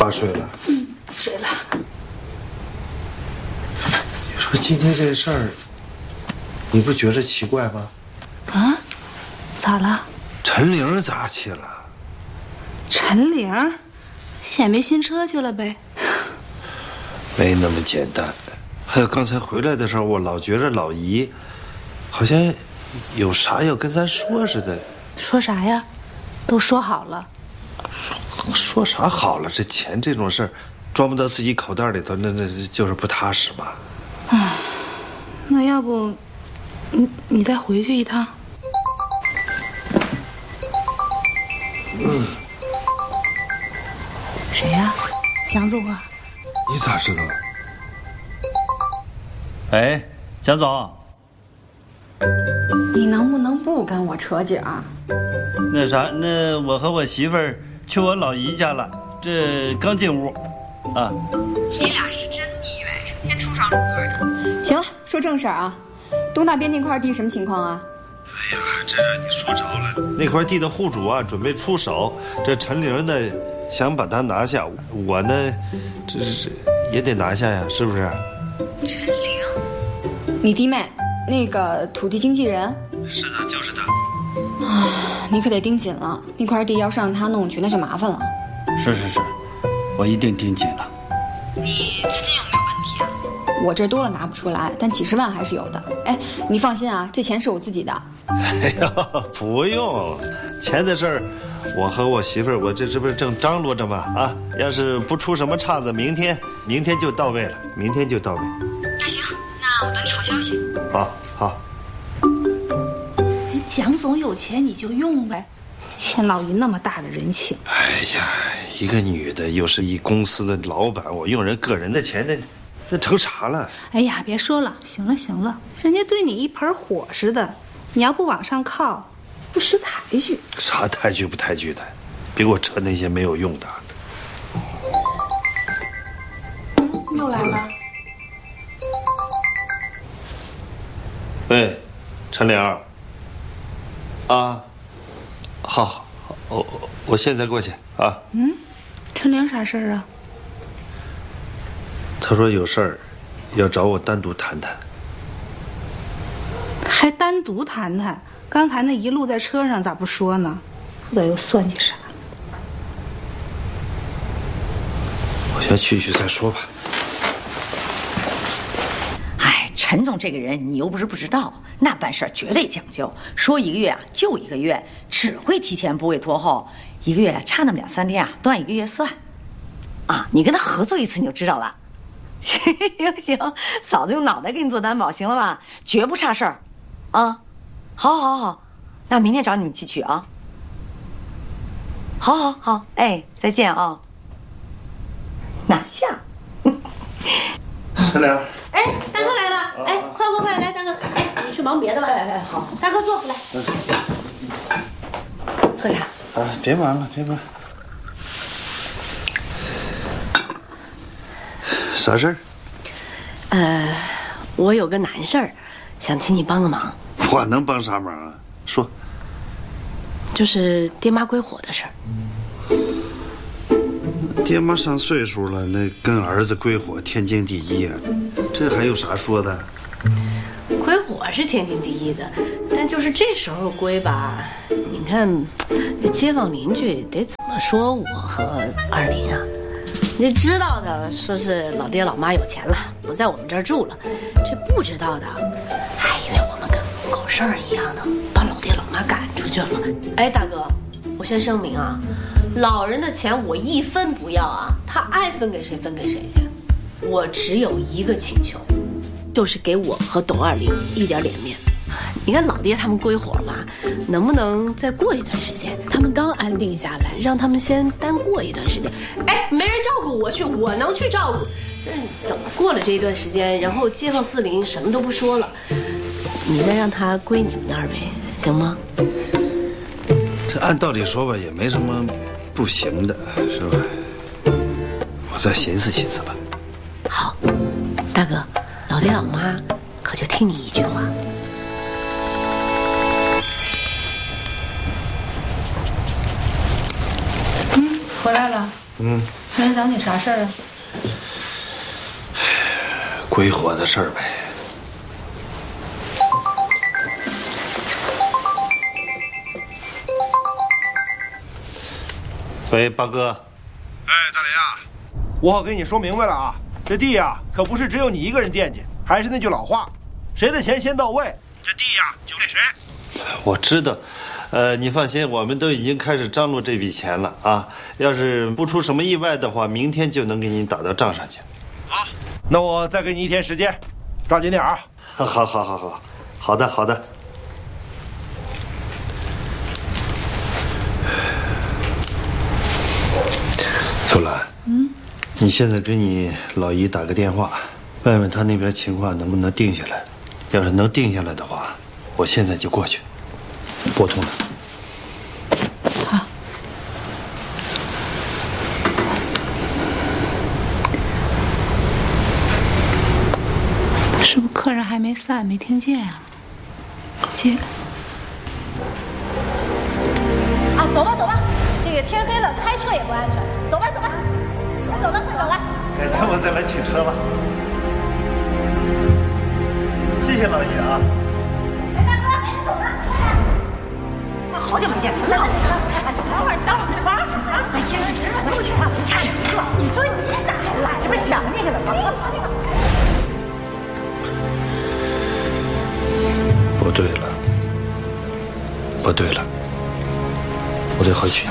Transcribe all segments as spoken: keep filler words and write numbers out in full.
爸睡了。 嗯，睡了。 你说今天这事儿，你不觉着奇怪吗？ 啊？咋了？ 陈玲咋去了？ 陈玲，先没新车去了呗？ 没那么简单。还有刚才回来的时候，我老觉着老姨好像有啥要跟咱说似的。 说啥呀？都说好了。 说啥好了？这钱这种事儿，装不到自己口袋里头，那那就是不踏实嘛。 唉，那要不，你你再回去一趟。 嗯。 谁呀？蒋总啊。 你咋知道？ 哎，蒋总， 你能不能不跟我扯景？ 那啥，那我和我媳妇儿去我老姨家了，这刚进屋，啊。 你俩是真腻歪，成天出双入对的。行了，说正事儿啊，东大边境块地什么情况啊？ 哎呀，这让你说着了。那块地的户主啊，准备出手，这陈玲呢想把它拿下，我呢，这是也得拿下呀，是不是？ 陈玲，你弟妹，那个土地经纪人。 是的，就是他。 啊，你可得盯紧了，那块地要是让他弄去，那就麻烦了。 是是是，我一定盯紧了。 你资金有没有问题啊？我这多了拿不出来，但几十万还是有的。哎，你放心啊，这钱是我自己的。 哎呀，不用，钱的事儿，我和我媳妇儿，我这这不是正张罗着吗？啊，要是不出什么岔子，明天明天就到位了，明天就到位。 那行，那我等你好消息。 好，好。 蒋总有钱你就用呗，欠老姨那么大的人情。 哎呀，一个女的又是一公司的老板，我用人个人的钱，那那成啥了？ 哎呀，别说了，行了行了，人家对你一盆火似的，你要不往上靠，不识抬举。 啥抬举不抬举的，别给我扯那些没有用的。 又来了。 喂，陈玲。啊，好，好，我我现在过去啊。 嗯，陈玲啥事儿啊？ 他说有事儿，要找我单独谈谈。 还单独谈谈？刚才那一路在车上咋不说呢？不知道又算计啥？ 我先去去再说吧。 陈总这个人，你又不是不知道，那办事绝对讲究，说一个月啊就一个月，只会提前不会拖后，一个月差那么两三天啊，都按一个月算。啊，你跟他合作一次你就知道了。行行，嫂子用脑袋给你做担保，行了吧？绝不差事儿。啊，好好好，那明天找你们去取啊。好好好，哎，再见啊。哪像？ 陈玲。 哎，大哥来了！哎，快快快，来，大哥！哎，你去忙别的吧。 哎哎，好， 大哥坐来，喝茶。 啊，别忙了，别忙。啥事儿？ 呃，我有个难事儿，想请你帮个忙。 我能帮啥忙啊？说。 就是爹妈归伙的事儿。 爹妈上岁数了，那跟儿子归伙天经地义啊，这还有啥说的？ 归伙是天经地义的，但就是这时候归吧，你看这街坊邻居得怎么说我和二林啊？你知道的说是老爹老妈有钱了，不在我们这儿住了；这不知道的，还以为我们跟狗事儿一样的，把老爹老妈赶出去了。哎，大哥，我先声明啊。老人的钱我一分不要啊，他爱分给谁分给谁去。我只有一个请求，就是给我和董二林一点脸面。你看老爹他们归伙嘛，能不能再过一段时间？他们刚安定下来，让他们先单过一段时间。哎，没人照顾我去，我能去照顾。嗯，等过了这一段时间，然后街坊四邻什么都不说了，你再让他归你们那儿呗，行吗？ 这按道理说吧，也没什么不行的，是吧？我再寻思寻思吧。 好，大哥，老爹老妈可就听你一句话。 嗯，回来了。 嗯， 今天找你啥事儿啊？ 鬼火的事儿呗。喂，八哥。 哎，大雷啊，我可跟你说明白了啊，这地呀可不是只有你一个人惦记，还是那句老话，谁的钱先到位，这地呀就给谁。 我知道，呃，你放心，我们都已经开始张罗这笔钱了啊。要是不出什么意外的话，明天就能给你打到账上去。 好，那我再给你一天时间，抓紧点啊。 好，好，好，好，好的，好的。秋兰，嗯，你现在给你老姨打个电话，问问她那边情况能不能定下来。要是能定下来的话，我现在就过去。拨通了。 好。是不是客人还没散，没听见呀？接。 啊，走吧，走吧，这个天黑了，开车也不安全。走吧，走吧，快走了，快走了。 改天我再来取车吧。谢谢老爷啊。 哎，大哥，哎，走吧， 好久没见，来来来，哎，等会儿，等会儿，等会儿。哎呀，不行啊，差点一个。你说你咋了？这不是想你了吗？ 不对了，不对了，我得回去。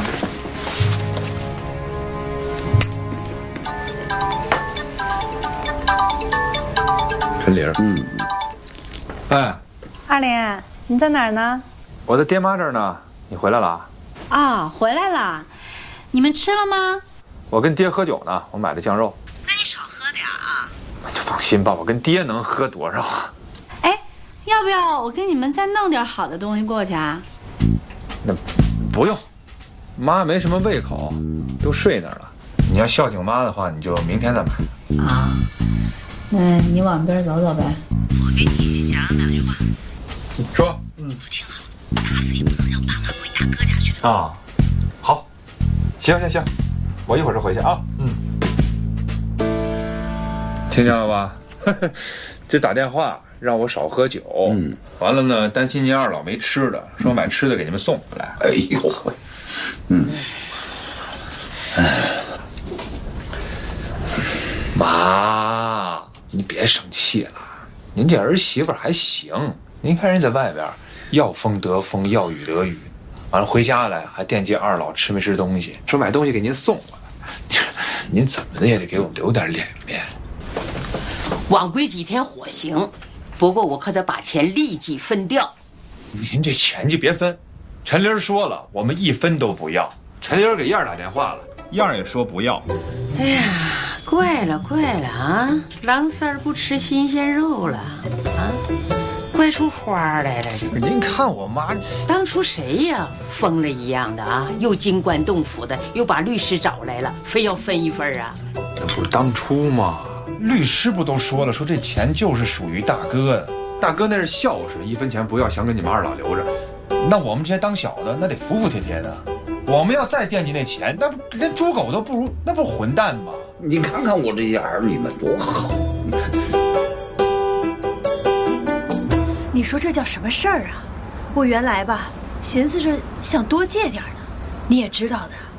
陈玲，嗯，哎， 二林，你在哪儿呢？ 我在爹妈这儿呢。你回来了？ 啊，回来了。你们吃了吗？ 我跟爹喝酒呢，我买的酱肉。 那你少喝点啊。 就放心吧，我跟爹能喝多少啊？ 哎，要不要我给你们再弄点好的东西过去啊？ 那不用，妈没什么胃口，都睡那儿了。你要孝敬妈的话，你就明天再买。 啊，那你往边走走呗。 我给你讲两句话。 说。 嗯。听好，打死也不能让爸妈回大哥家去。 啊，好，行行行，我一会儿就回去啊。嗯。听见了吧？这打电话让我少喝酒。嗯。完了呢，担心您二老没吃的，说买吃的给你们送回来。 哎呦喂，嗯， 哎，妈，你别生气了，您这儿媳妇还行。您看人在外边要风得风，要雨得雨，完了回家来还惦记二老吃没吃东西，说买东西给您送过来。您怎么的也得给我留点脸面。 晚归几天火行，不过我可得把钱立即分掉。 您这钱就别分，陈玲说了，我们一分都不要。陈玲给燕儿打电话了，燕儿也说不要。 哎呀，怪了怪了啊！狼三儿不吃新鲜肉了啊，怪出花来了。 您看我妈， 当初谁呀，疯了一样的啊，又惊棺动斧的，又把律师找来了，非要分一份啊。 那不是当初吗？律师不都说了，说这钱就是属于大哥的，大哥那是孝顺，一分钱不要，想给你们二老留着。那我们这些当小的，那得服服帖帖的。我们要再惦记那钱，那不连猪狗都不如，那不是混蛋吗？ 你看看我这些儿女们多好。 你说这叫什么事儿啊？我原来吧，寻思着想多借点呢，你也知道的。